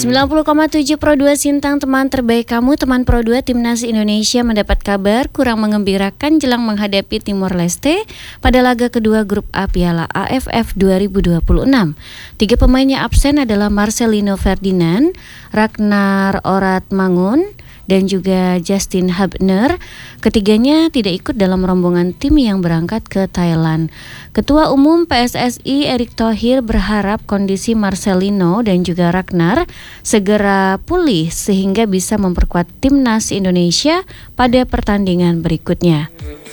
90,7 Pro 2 Sintang, teman terbaik kamu. Teman Pro 2 Timnas Indonesia mendapat kabar kurang mengembirakan jelang menghadapi Timor Leste pada laga kedua grup A Piala AFF 2026. 3 pemainnya absen adalah Marcelino Ferdinand, Ragnar Oratmangun, dan juga Justin Hubner. Ketiganya tidak ikut dalam rombongan tim yang berangkat ke Thailand. Ketua Umum PSSI Erick Thohir berharap kondisi Marcelino dan juga Ragnar segera pulih sehingga bisa memperkuat timnas Indonesia pada pertandingan berikutnya.